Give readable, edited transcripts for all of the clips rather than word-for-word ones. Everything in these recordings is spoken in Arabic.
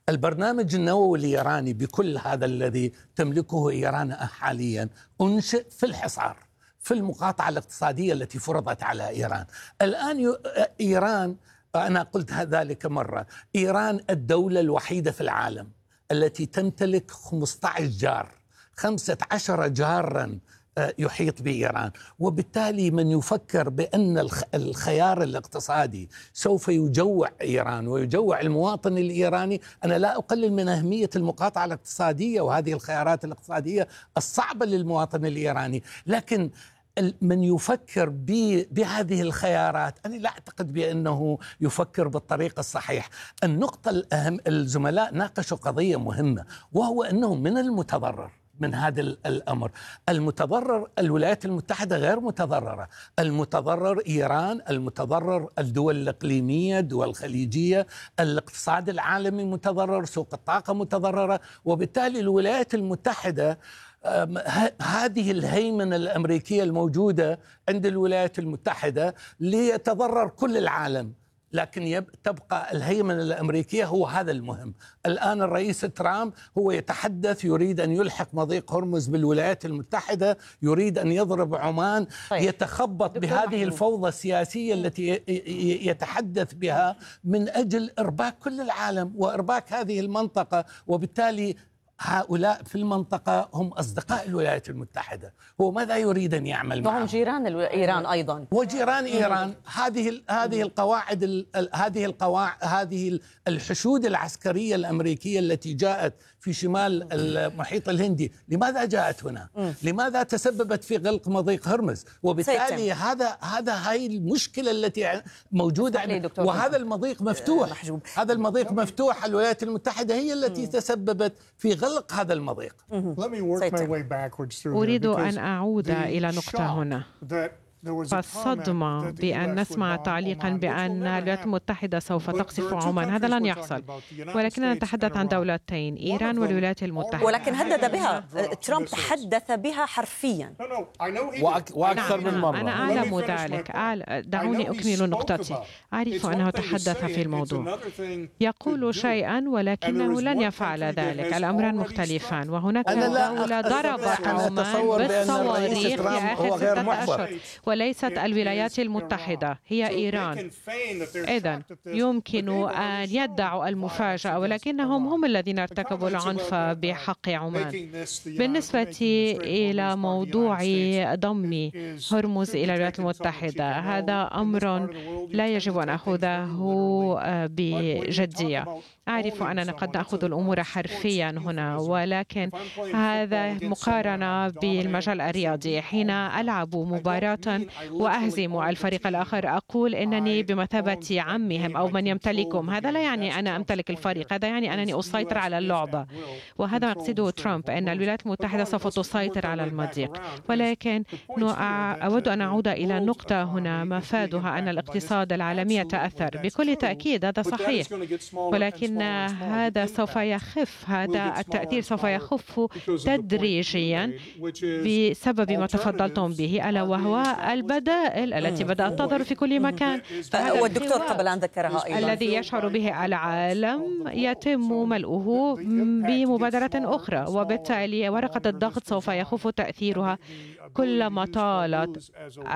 البرنامج النووي الإيراني بكل هذا الذي تملكه إيران حاليا أنشئ في الحصار، في المقاطعة الاقتصادية التي فرضت على إيران. الآن إيران، أنا قلت ذلك مرة، إيران الدولة الوحيدة في العالم التي تمتلك 15 جار، 15 جارا يحيط بإيران. وبالتالي من يفكر بأن الخيار الاقتصادي سوف يجوع إيران ويجوع المواطن الإيراني، أنا لا أقلل من أهمية المقاطعة الاقتصادية وهذه الخيارات الاقتصادية الصعبة للمواطن الإيراني، لكن من يفكر بهذه الخيارات أنا لا أعتقد بأنه يفكر بالطريقة الصحيح. النقطة الأهم، الزملاء ناقشوا قضية مهمة، وهو أنه من المتضرر من هذا الأمر، المتضرر الولايات المتحدة غير متضررة، المتضرر إيران، المتضرر الدول الإقليمية، الدول الخليجية، الاقتصاد العالمي متضرر، سوق الطاقة متضررة. وبالتالي الولايات المتحدة هذه الهيمنة الأمريكية الموجودة عند الولايات المتحدة ليتضرر كل العالم، لكن تبقى الهيمنة الأمريكية هو هذا المهم. الآن الرئيس ترامب هو يتحدث، يريد أن يلحق مضيق هرمز بالولايات المتحدة، يريد أن يضرب عمان. يتخبط بهذه الفوضى السياسية التي يتحدث بها من أجل إرباك كل العالم وإرباك هذه المنطقة. وبالتالي هؤلاء في المنطقة هم أصدقاء الولايات المتحدة. هو ماذا يريد أن يعمل معهم؟ وهم جيران إيران أيضا، وجيران إيران. هذه الحشود العسكرية الأمريكية التي جاءت في شمال المحيط الهندي، لماذا جاءت هنا؟ لماذا تسببت في غلق مضيق هرمز؟ وبالتالي هاي المشكلة التي موجودة، وهذا المضيق مفتوح. هذا المضيق مفتوح، الولايات المتحدة هي التي تسببت في غلق هذا المضيق. أريد أن أعود إلى نقطة هنا. فالصدمة بأن نسمع تعليقا بأن الولايات المتحدة سوف تقصف عمان، هذا لن يحصل، ولكننا نتحدث عن دولتين، إيران والولايات المتحدة. ولكن هدد بها ترامب، تحدث بها حرفيا وأكثر من مرة. أنا أعلم ذلك، دعوني أكمل نقطتي. أعرف أنه تحدث في الموضوع، يقول شيئا ولكنه لن يفعل ذلك. الأمران مختلفان، وهناك دولة ضربت عمان بالصواريخ في آخر 6 أشهر، وليست الولايات المتحدة، هي إيران. إذن يمكن أن يدعوا المفاجأة، ولكنهم هم الذين ارتكبوا العنف بحق عمان. بالنسبة إلى موضوع ضم هرمز إلى الولايات المتحدة، هذا أمر لا يجب أن أخذه بجدية. أعرف أننا قد نأخذ الأمور حرفيا هنا، ولكن هذا مقارنة بالمجال الرياضي. حين ألعب مباراة وأهزم الفريق الآخر أقول إنني بمثابة عمهم أو من يمتلكهم. هذا لا يعني أنا أمتلك الفريق، هذا يعني أنني أسيطر على اللعبة، وهذا ما يقصده ترامب، أن الولايات المتحدة سوف تسيطر على المضيق. ولكن أود أن أعود إلى نقطة هنا مفادها أن الاقتصاد العالمي يتأثر. بكل تأكيد هذا صحيح، ولكن هذا سوف يخف، هذا التأثير سوف يخف تدريجيا بسبب ما تفضلتم به، ألا وهو البدائل التي بدأت تظهر في كل مكان. والدكتور قبل أن ذكرها أيضا، الذي يشعر به العالم يتم ملؤه بمبادرة أخرى، وبالتالي ورقة الضغط سوف يخف تأثيرها كلما طالت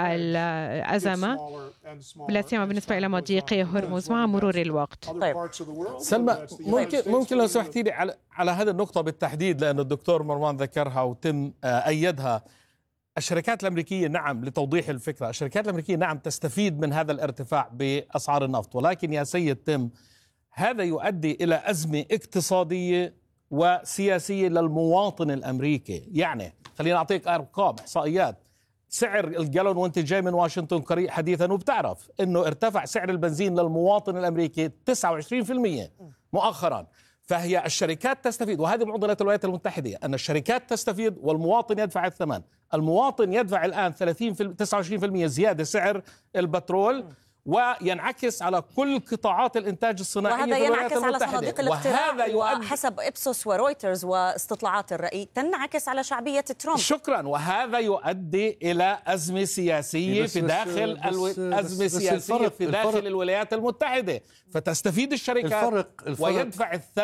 الأزمة، لا سيما بالنسبة إلى مضيق هرمز مع مرور الوقت. سلمى، ممكن لو سمحتي لي على هذه النقطة بالتحديد، لأن الدكتور مروان ذكرها وتم أيدها. الشركات الأمريكية، نعم، لتوضيح الفكرة، الشركات الأمريكية نعم تستفيد من هذا الارتفاع بأسعار النفط، ولكن يا سيد تم، هذا يؤدي إلى أزمة اقتصادية وسياسية للمواطن الأمريكي. يعني خلينا أعطيك أرقام، إحصائيات. سعر الجالون وانت جاي من واشنطن قريب حديثا، وبتعرف انه ارتفع سعر البنزين للمواطن الامريكي 29% مؤخرا. فهي الشركات تستفيد، وهذه معضلة الولايات المتحدة، أن الشركات تستفيد والمواطن يدفع الثمن. المواطن يدفع الآن 29% زيادة سعر البترول، وينعكس على كل قطاعات الإنتاج الصناعي، وهذا ينعكس على صناديق الاقتراع، وحسب إبسوس ورويترز واستطلاعات الرأي تنعكس على شعبية ترامب. شكرا. وهذا يؤدي إلى أزمة سياسية في داخل الولايات المتحدة، فتستفيد الشركات ويدفع الثمن.